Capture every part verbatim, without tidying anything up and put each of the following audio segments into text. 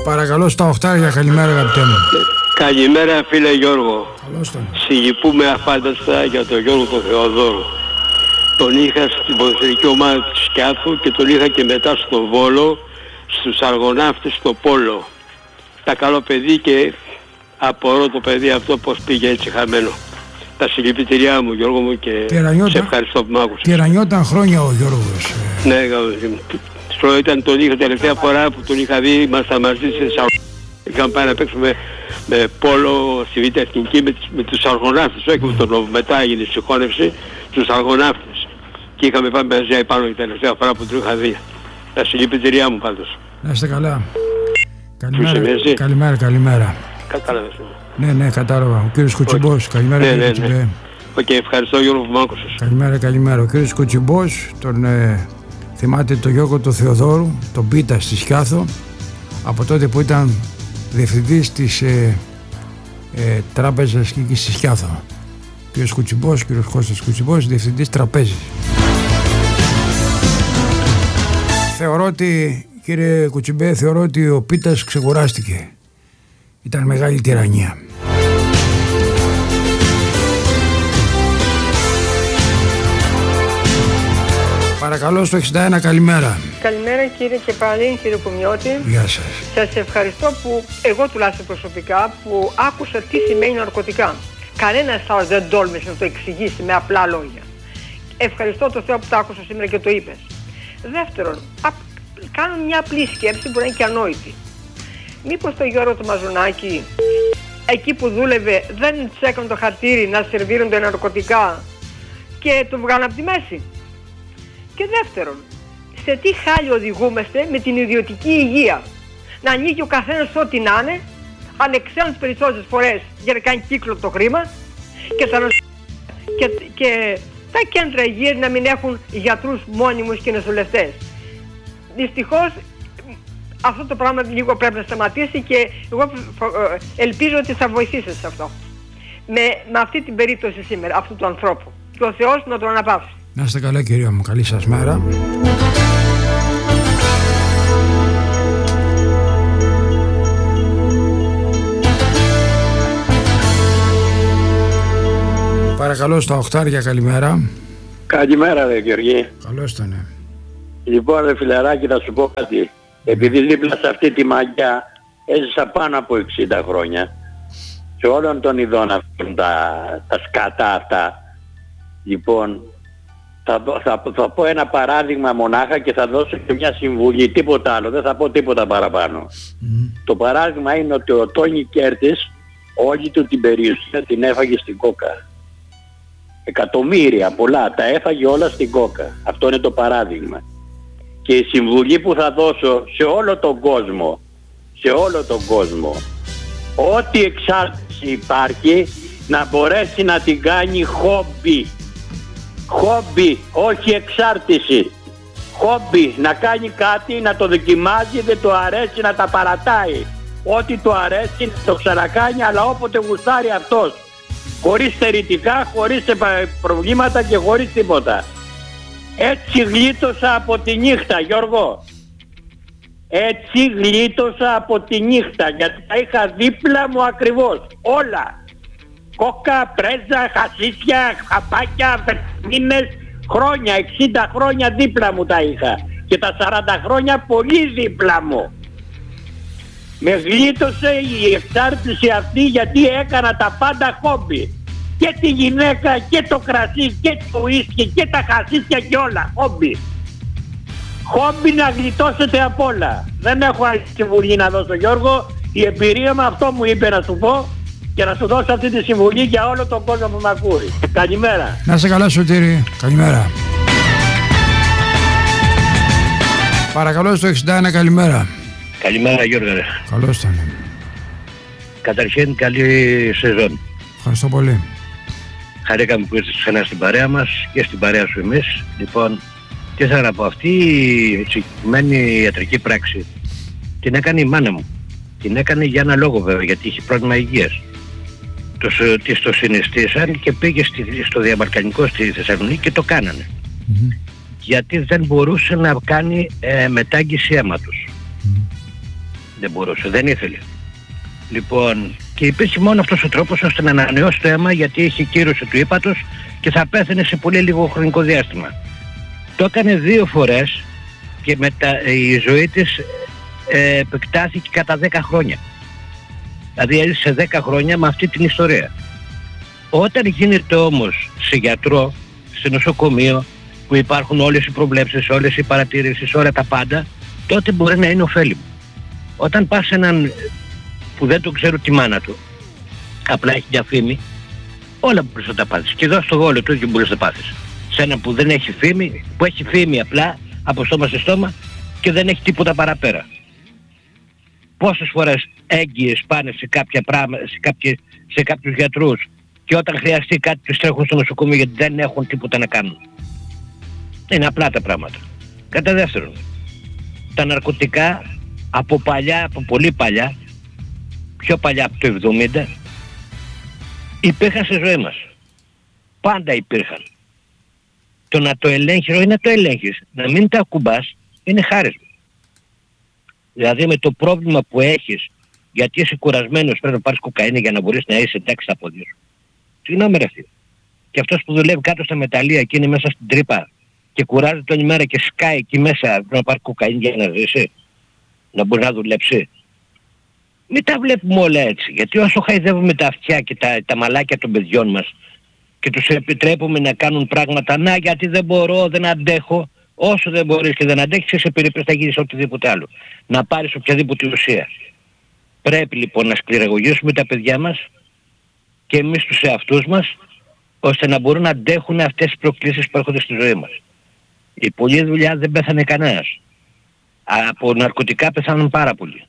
Παρακαλώ στα οχτάρια, καλημέρα αγαπητέ μου. Καλημέρα φίλε Γιώργο. Καλώς τον. Συλληπούμε αφάνταστα για τον Γιώργο τον Θεοδόρου. Τον είχα στην ποδοσφαιρική ομάδα του Σκιάθου και τον είχα και μετά στο Βόλο, στους αργοναύτες στο Πόλο. Τα καλό παιδί και απορώ το παιδί αυτό πως πήγε έτσι χαμένο. Τα συλληπιτήριά μου Γιώργο μου και σε ευχαριστώ που μ' άκουσες. Τυραννιόταν χρόνια ο Γιώργος. Ναι, στο ήταν τον είχα τελευταία φορά που τον είχα δει, ήμασταν μαζί σε Θεσσαλονίκη. Είχαμε πάει να παίξουμε με πόλο στη Β' Εθνική με, με τους αργοναύτες, όχι με τον μετά έγινε συγχώνευση, τους αργοναύτες. Και είχαμε πάει μαζί πάνω την τελευταία φορά που τον είχα δει. Τα συλληπιτήριά μου πάντως. Να είστε καλά. Καλημέρα, καλημέρα, καλημέρα. Κατάλαβες. Ναι, ναι, κατάλαβα. Ο κύριος Κουτσιμπός, καλημέρα, ναι, κύριε ναι, Κουτσιμπέ. ναι. Οκ, okay, ευχαριστώ Γιώργο που μ' άκουσες. Καλημέρα, καλημέρα. Ο κύριος Κουτσιμπός, τον ε, θυμάται τον Γιώργο του Θεοδόρου, τον Πίτα στη Σκιάθο, από τότε που ήταν διευθυντής της ε, ε, τράπεζας και εκεί στη Σκιάθο. Ο κύριος Κουτσιμπός, ο κύριος Κώστας Κουτσιμπός, διευθυντής τραπέζης. Θεωρώ ότι, κύριε Κουτσιμπέ, θεωρώ ότι ο Πίτας ξεκουράστηκε. Ήταν μεγάλη τυραννία. Παρακαλώ στο εξήντα ένα, καλημέρα. Καλημέρα κύριε και πάλι, κύριε Κουμιώτη. Γεια σας. Σας ευχαριστώ που, εγώ τουλάχιστον προσωπικά, που άκουσα τι σημαίνει ναρκωτικά. Κανένας άλλος δεν τόλμησε να το εξηγήσει με απλά λόγια. Ευχαριστώ τον Θεό που το άκουσα σήμερα και το είπες. Δεύτερον, α, κάνω μια απλή σκέψη που είναι και ανόητη. Μήπως το Γιώργο του Μαζονάκη, εκεί που δούλευε, δεν της έκανε το χαρτίρι να σερβίρονται ναρκωτικά και το βγάλουν από τη μέση. Και δεύτερον, σε τι χάλι οδηγούμαστε με την ιδιωτική υγεία? Να ανοίγει ο καθένας ό,τι να είναι, ανεξέλεγκτες περισσότερες φορές για να κάνει κύκλο το χρήμα και τα, και, και τα κέντρα υγείας να μην έχουν γιατρούς μόνιμους και νοσηλευτές. Δυστυχώς αυτό το πράγμα λίγο πρέπει να σταματήσει και εγώ ελπίζω ότι θα βοηθήσετε σε αυτό. Με, με αυτή την περίπτωση σήμερα, αυτού του ανθρώπου. Και ο Θεός να τον αναπαύσει. Να είστε καλά κυρία μου, καλή σας μέρα. Παρακαλώ στα οχτάρια, καλημέρα. Καλημέρα ρε Γεωργή. Καλώς το, ναι. Λοιπόν ρε φιλαράκι, θα σου πω κάτι. Επειδή δίπλα σε αυτή τη μαγιά έζησα πάνω από εξήντα χρόνια, σε όλων των ειδών αυτών τα, τα σκατά αυτά, λοιπόν θα, θα, θα πω ένα παράδειγμα μονάχα και θα δώσω και μια συμβουλή, τίποτα άλλο, δεν θα πω τίποτα παραπάνω. Mm. Το παράδειγμα είναι ότι ο Τόνι Κέρτης όλη του την περιουσία την έφαγε στην κόκα. Εκατομμύρια πολλά τα έφαγε όλα στην κόκα. Αυτό είναι το παράδειγμα. Και η συμβουλή που θα δώσω σε όλο τον κόσμο, σε όλο τον κόσμο, ό,τι εξάρτηση υπάρχει να μπορέσει να την κάνει χόμπι. Χόμπι, όχι εξάρτηση. Χόμπι, να κάνει κάτι, να το δοκιμάζει, δεν το αρέσει να τα παρατάει. Ό,τι του αρέσει να το ξανακάνει, αλλά όποτε γουστάρει αυτός. Χωρίς στερητικά, χωρίς προβλήματα και χωρίς τίποτα. Έτσι γλίτωσα από τη νύχτα, Γιώργο. Έτσι γλίτωσα από τη νύχτα, γιατί τα είχα δίπλα μου ακριβώς. Όλα. Κόκα, πρέζα, χασίσια, χαπάκια, μήνες, χρόνια, εξήντα χρόνια δίπλα μου τα είχα. Και τα σαράντα χρόνια πολύ δίπλα μου. Με γλίτωσε η εξάρτηση αυτή γιατί έκανα τα πάντα χόμπι. Και τη γυναίκα και το κρασί και το ουίσκι και τα χασίσια και όλα. Χόμπι. Χόμπι να γλιτώσετε απ' όλα. Δεν έχω άλλη συμβουλή να δώσω, Γιώργο. Η εμπειρία με αυτό μου είπε να σου πω και να σου δώσω αυτή τη συμβουλή για όλο τον κόσμο που με ακούει. Καλημέρα. Να είσαι καλά Σωτήρη. Καλημέρα. Παρακαλώ στο εξήντα ένα, καλημέρα. Καλημέρα Γιώργο. Καλώς ήταν. Καταρχήν καλή σεζόν. Ευχαριστώ πολύ. Χαρήκαμε που ήρθες ξανά στην παρέα μας και στην παρέα σου εμείς. Λοιπόν, τι θα να πω, αυτή η συγκεκριμένη ιατρική πράξη την έκανε η μάνα μου. Την έκανε για ένα λόγο βέβαια, γιατί είχε πρόβλημα υγείας. Το, της το συναισθήσαν και πήγε στη, στο διαμαρκανικό στη Θεσσαλονίκη και το κάνανε. Mm-hmm. Γιατί δεν μπορούσε να κάνει ε, μετάγγιση αίματος. Mm-hmm. Δεν μπορούσε, δεν ήθελε. Λοιπόν, και υπήρχε μόνο αυτός ο τρόπος ώστε να ανανεώσει το αίμα, γιατί είχε κύρωση του ύπατος και θα πέθαινε σε πολύ λίγο χρονικό διάστημα. Το έκανε δύο φορές και μετα, η ζωή της ε, επεκτάθηκε κατά δέκα χρόνια. Δηλαδή έζησε δέκα χρόνια με αυτή την ιστορία. Όταν γίνεται όμως σε γιατρό, σε νοσοκομείο, που υπάρχουν όλες οι προβλέψεις, όλες οι παρατηρήσεις, όλα τα πάντα, τότε μπορεί να είναι ωφέλιμο. Όταν πας σε έναν που δεν το ξέρω τη μάνα του, απλά έχει μια φήμη, όλα μπορείς να τα πάθεις. Και εδώ στο Βόλο το ίδιο μπορείς να πάθεις. Σε έναν που δεν έχει φήμη, που έχει φήμη απλά από στόμα σε στόμα και δεν έχει τίποτα παραπέρα. Πόσες φορές έγκυες πάνε σε κάποια πράγματα, σε, κάποιες, σε κάποιους γιατρούς και όταν χρειαστεί κάτι τους τρέχουν στο νοσοκομείο γιατί δεν έχουν τίποτα να κάνουν. Είναι απλά τα πράγματα. Κατά δεύτερον, τα ναρκωτικά από παλιά, από πολύ παλιά, πιο παλιά από το εβδομήντα, υπήρχαν στη ζωή μας. Πάντα υπήρχαν. Το να το ελέγχεις, όχι να το ελέγχεις, να μην τα ακουμπάς, είναι χάρισμα. Δηλαδή με το πρόβλημα που έχεις, γιατί είσαι κουρασμένος, πρέπει να πάρεις κοκαίνη για να μπορείς να είσαι εντάξει στα πόδια σου. Συγγνώμη ρε αυτή. Και αυτός που δουλεύει κάτω στα μεταλλεία και είναι μέσα στην τρύπα και κουράζεται όλη μέρα και σκάει εκεί μέσα, πρέπει να πάρει κοκαίνη για να ζήσει, να μπορεί να δουλέψει. Μην τα βλέπουμε όλα έτσι, γιατί όσο χαϊδεύουμε τα αυτιά και τα, τα μαλάκια των παιδιών μας και τους επιτρέπουμε να κάνουν πράγματα, να γιατί δεν μπορώ, δεν αντέχω, όσο δεν μπορείς και δεν αντέχεις, σε περίπτωση θα γίνεις οτιδήποτε άλλο. Να πάρεις οποιαδήποτε ουσία. Πρέπει λοιπόν να σκληραγωγήσουμε τα παιδιά μας και εμείς τους εαυτούς μας, ώστε να μπορούν να αντέχουν αυτές τις προκλήσεις που έρχονται στη ζωή μας. Η πολλή δουλειά δεν πέθανε κανένας. Από ναρκωτικά πέθαναν πάρα πολλοί.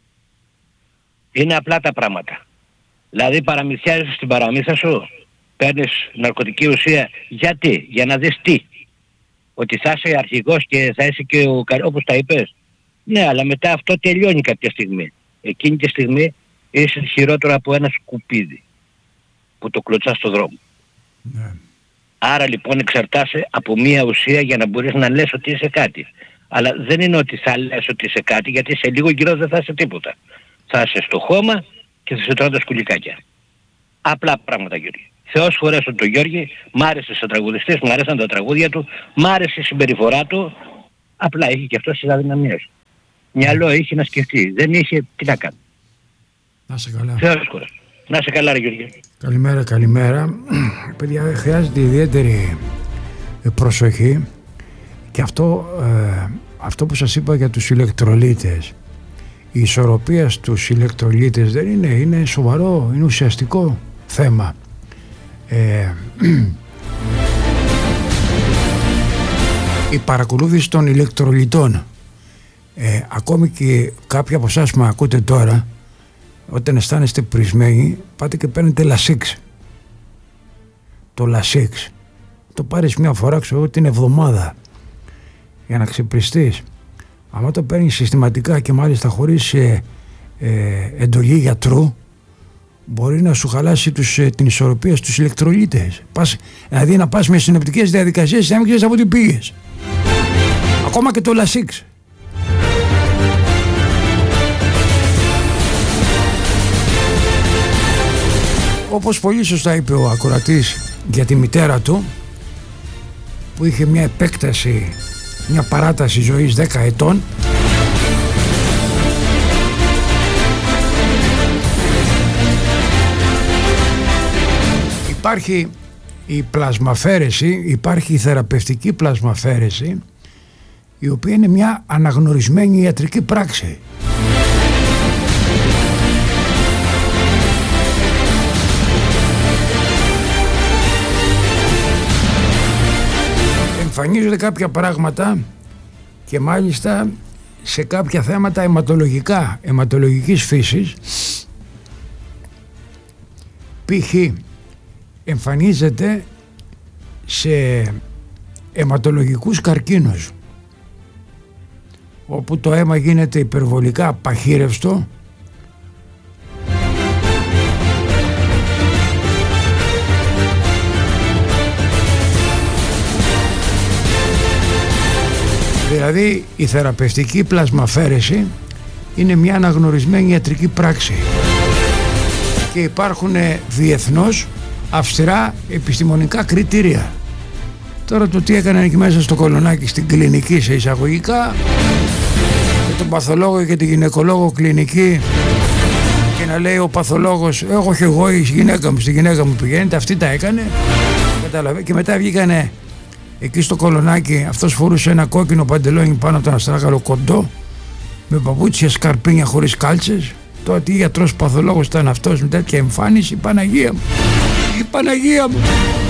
Είναι απλά τα πράγματα. Δηλαδή παραμυθιάζεις στην παραμύθα σου, παίρνεις ναρκωτική ουσία. Γιατί? Για να δεις τι. Ότι θα είσαι αρχηγός και θα είσαι και ο, όπως τα είπες. Ναι, αλλά μετά αυτό τελειώνει κάποια στιγμή. Εκείνη τη στιγμή είσαι χειρότερο από ένα σκουπίδι που το κλωτσάς στο δρόμο. Ναι. Άρα λοιπόν εξαρτάσαι από μία ουσία για να μπορείς να λες ότι είσαι κάτι. Αλλά δεν είναι ότι θα λες ότι είσαι κάτι, γιατί σε λίγο καιρό δεν θα είσαι τίποτα. Θα είσαι στο χώμα και θα σε τρώνε τα σκουλικάκια. Απλά πράγματα, Γιώργη. Θεός χωρέσουν τον Γιώργη, μ' άρεσε σαν τραγουδιστής, μ' άρεσαν τα τραγούδια του, μ' άρεσε η συμπεριφορά του. Απλά είχε και αυτός τις αδυναμίες. Μυαλό είχε να σκεφτεί. Δεν είχε τι να κάνει. Να σε καλά. Θεός χωρέσουν. Να σε καλά ρε Γιώργη. Καλημέρα, καλημέρα. Παιδιά, χρειάζεται ιδιαίτερη προσοχή και αυτό, ε, αυτό που σας είπα για τους ηλεκτρολίτες. Η ισορροπία στους ηλεκτρολίτες δεν είναι, είναι σοβαρό, είναι ουσιαστικό θέμα. Ε, η παρακολούθηση των ηλεκτρολιτών, ε, ακόμη και κάποιοι από εσάς που με ακούτε τώρα, όταν αισθάνεστε πρισμένοι, πάτε και παίρνετε Λασίξ. Το Λασίξ το πάρεις μια φορά, ξέρω, την εβδομάδα για να ξεπριστείς. άμα το παίρνεις συστηματικά και μάλιστα χωρίς ε, ε, εντολή γιατρού, μπορεί να σου χαλάσει τους, ε, την ισορροπία στους ηλεκτρολίτες. Πας, δηλαδή να πας με συνοπτικές διαδικασίες να μην ξέρεις από τι πήγες. Ακόμα και το Λασίξ. Όπως πολύ σωστά είπε ο ακροατής για τη μητέρα του, που είχε μια επέκταση, μια παράταση ζωής δέκα ετών, υπάρχει η πλασμαφαίρεση, υπάρχει η θεραπευτική πλασμαφαίρεση, η οποία είναι μια αναγνωρισμένη ιατρική πράξη. Εμφανίζονται κάποια πράγματα και μάλιστα σε κάποια θέματα αιματολογικά, αιματολογικής φύσης. Π.χ. εμφανίζεται σε αιματολογικούς καρκίνους, όπου το αίμα γίνεται υπερβολικά παχύρευστο, δηλαδή η θεραπευτική πλασμαφαίρεση είναι μια αναγνωρισμένη ιατρική πράξη και υπάρχουν διεθνώς αυστηρά επιστημονικά κριτήρια. Τώρα το τι έκαναν εκεί μέσα στο Κολονάκι στην κλινική σε εισαγωγικά, και τον παθολόγο και τη γυναικολόγο κλινική, και να λέει ο παθολόγος εγώ και εγώ η γυναίκα μου, στη γυναίκα μου πηγαίνετε, αυτή τα έκανε, κατάλαβε. Και μετά βγήκανε εκεί στο Κολονάκι, αυτός φορούσε ένα κόκκινο παντελόνι πάνω από τον αστράγαλο κοντό, με παπούτσια σκαρπίνια χωρίς κάλτσες. Τώρα τι γιατρός παθολόγος ήταν αυτός με τέτοια εμφάνιση, Παναγία μου, η Παναγία μου.